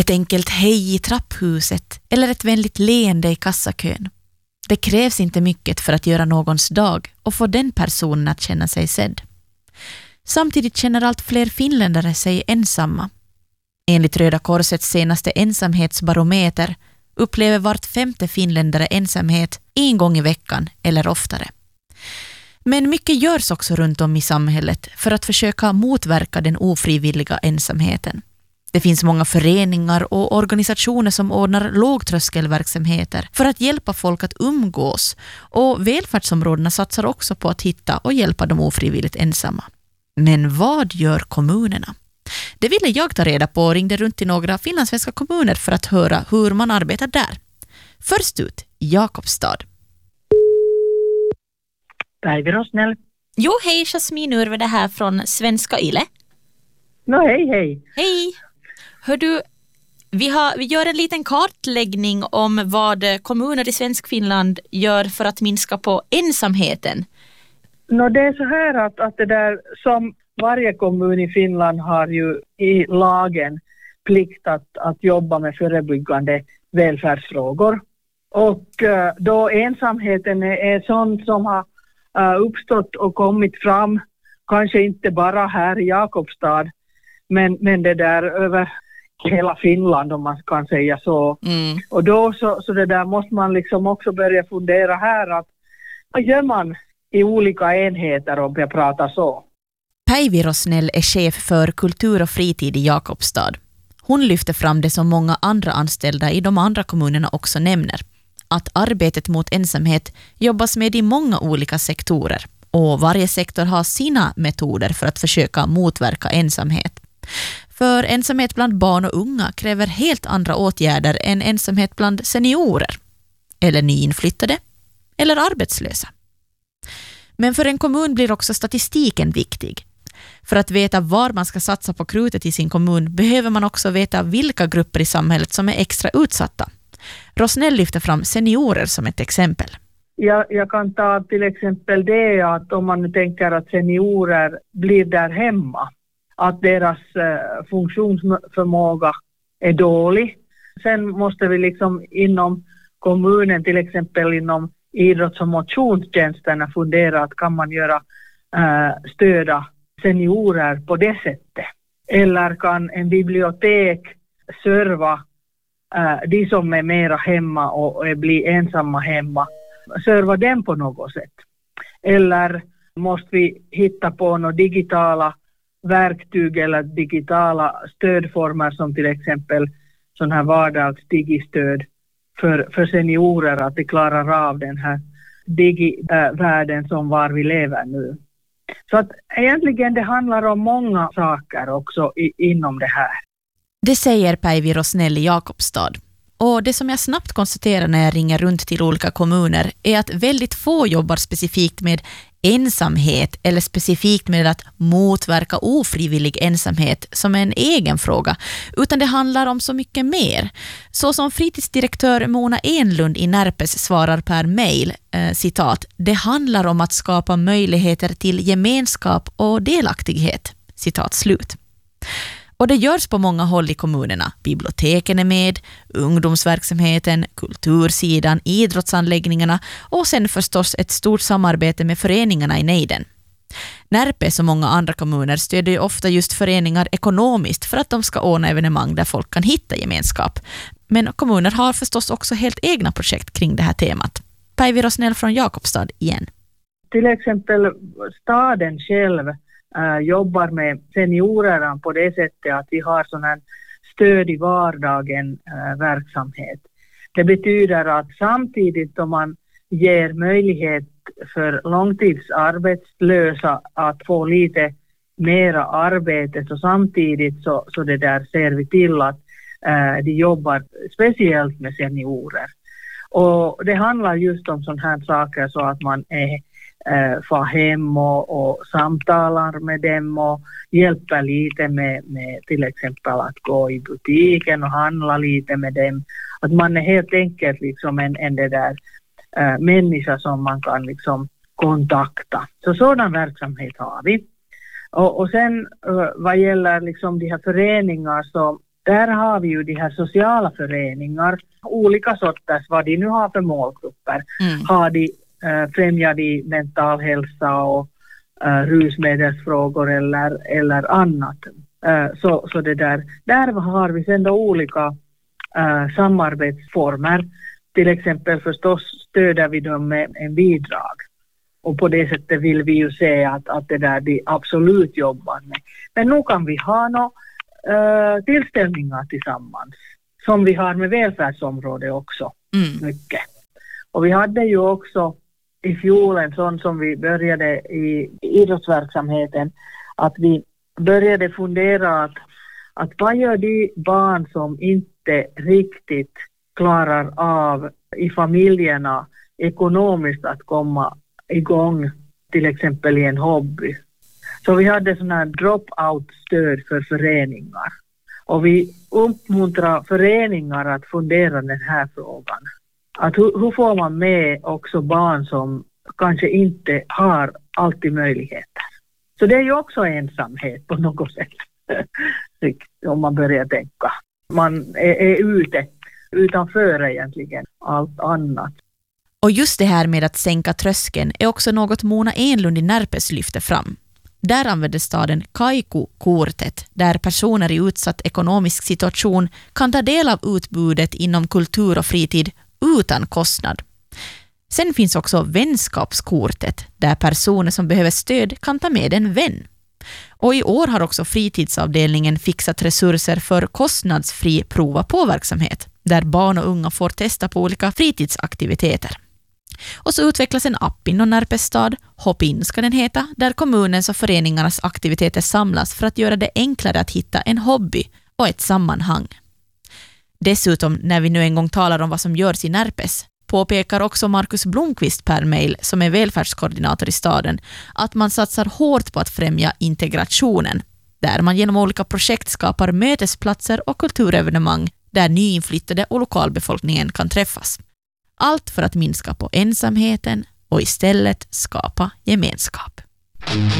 Ett enkelt hej i trapphuset eller ett vänligt leende i kassakön. Det krävs inte mycket för att göra någons dag och få den personen att känna sig sedd. Samtidigt känner allt fler finländare sig ensamma. Enligt Röda Korsets senaste ensamhetsbarometer upplever vart 5:e finländare ensamhet en gång i veckan eller oftare. Men mycket görs också runt om i samhället för att försöka motverka den ofrivilliga ensamheten. Det finns många föreningar och organisationer som ordnar lågtröskelverksamheter för att hjälpa folk att umgås, och välfärdsområdena satsar också på att hitta och hjälpa de ofrivilligt ensamma. Men vad gör kommunerna? Det ville jag ta reda på och ringde runt till några finlandssvenska kommuner för att höra hur man arbetar där. Först ut, Jakobstad. Päivi Rosnell. Jo, hej, Jasmin Urve det här från Svenska Yle. Hej. Hej. Hör du, vi gör en liten kartläggning om vad kommuner i Svenskfinland gör för att minska på ensamheten. Det är så här att det där som varje kommun i Finland har ju i lagen plikt att jobba med förebyggande välfärdsfrågor. Och då ensamheten är sånt som har uppstått och kommit fram, kanske inte bara här i Jakobstad, men det där över hela Finland, om man kan säga så. Och då så det där måste man liksom också börja fundera här, att vad gör man i olika enheter, om jag pratar så. Päivi Rosnell är chef för kultur och fritid i Jakobstad. Hon lyfter fram det som många andra anställda i de andra kommunerna också nämner, att arbetet mot ensamhet jobbas med i många olika sektorer, och varje sektor har sina metoder för att försöka motverka ensamhet. För ensamhet bland barn och unga kräver helt andra åtgärder än ensamhet bland seniorer, eller nyinflyttade, eller arbetslösa. Men för en kommun blir också statistiken viktig. För att veta var man ska satsa på krutet i sin kommun behöver man också veta vilka grupper i samhället som är extra utsatta. Rosnell lyfter fram seniorer som ett exempel. Jag kan ta till exempel det att om man nu tänker att seniorer blir där hemma, att deras funktionsförmåga är dålig. Sen måste vi liksom inom kommunen, till exempel inom idrotts- och motionstjänsterna, fundera att kan man göra stöda seniorer på det sättet. Eller kan en bibliotek serva de som är mera hemma och blir ensamma hemma, serva dem på något sätt. Eller måste vi hitta på några digitala verktyg eller digitala stödformer, som till exempel sån här vardagsdigistöd för seniorer, att de klarar av den här digivärlden som var vi lever nu. Så att egentligen det handlar om många saker också inom det här. Det säger Päivi Rosnell i Jakobstad. Och det som jag snabbt konstaterar när jag ringer runt till olika kommuner är att väldigt få jobbar specifikt med ensamhet eller specifikt med att motverka ofrivillig ensamhet som en egen fråga, utan det handlar om så mycket mer. Så som fritidsdirektör Mona Enlund i Närpes svarar per mejl, citat, det handlar om att skapa möjligheter till gemenskap och delaktighet, citat slut. Och det görs på många håll i kommunerna. Biblioteken är med, ungdomsverksamheten, kultursidan, idrottsanläggningarna och sen förstås ett stort samarbete med föreningarna i nejden. Närpe som många andra kommuner stödjer ofta just föreningar ekonomiskt för att de ska ordna evenemang där folk kan hitta gemenskap. Men kommuner har förstås också helt egna projekt kring det här temat. Päivi Rosnell från Jakobstad igen. Till exempel staden själv jobbar med seniorerna på det sättet att vi har sån här stöd i vardagen verksamhet. Det betyder att samtidigt som man ger möjlighet för långtidsarbetslösa att få lite mera arbete, så samtidigt så det där ser vi till att de jobbar speciellt med seniorer. Och det handlar just om sådana här saker, så att man får hem och samtalar med dem och hjälper lite med till exempel att gå i butiken och handla lite med dem. Att man är helt enkelt liksom en det där människa som man kan liksom kontakta. Så sådan verksamhet har vi. Och sen vad gäller liksom de här föreningar, så Där har vi ju de här sociala föreningar, olika sorters, vad de nu har för målgrupper. Har de främjar de mental hälsa och rusmedelsfrågor eller annat. Så det där har vi sedan då olika samarbetsformer. Till exempel förstås stöder vi dem med en bidrag. Och på det sättet vill vi ju se att det där de absolut jobbar med. Men nu kan vi ha tillställningar tillsammans. Som vi har med välfärdsområdet också. Mycket. Och vi hade ju också i fjol en sån som vi började i idrottsverksamheten. Att vi började fundera att vad gör de barn som inte riktigt klarar av i familjerna ekonomiskt att komma igång till exempel i en hobby. Så vi hade sådana här drop-out-stöd för föreningar. Och vi uppmuntrar föreningar att fundera den här frågan. Att hur får man med också barn som kanske inte har alltid möjligheter. Så det är ju också ensamhet på något sätt. Om man börjar tänka. Man är utanför egentligen allt annat. Och just det här med att sänka tröskeln är också något Mona Enlund i Närpes lyfter fram. Där använder staden Kaiku-kortet, där personer i utsatt ekonomisk situation kan ta del av utbudet inom kultur och fritid utan kostnad. Sen finns också vänskapskortet, där personer som behöver stöd kan ta med en vän. Och i år har också fritidsavdelningen fixat resurser för kostnadsfri prova på-verksamhet, där barn och unga får testa på olika fritidsaktiviteter. Och så utvecklas en app inom Närpes stad, Hopp in ska den heta, där kommunens och föreningarnas aktiviteter samlas för att göra det enklare att hitta en hobby och ett sammanhang. Dessutom, när vi nu en gång talar om vad som görs i Närpes, påpekar också Markus Blomqvist per mail, som är välfärdskoordinator i staden, att man satsar hårt på att främja integrationen, där man genom olika projekt skapar mötesplatser och kulturevenemang där nyinflyttade och lokalbefolkningen kan träffas. Allt för att minska på ensamheten och istället skapa gemenskap.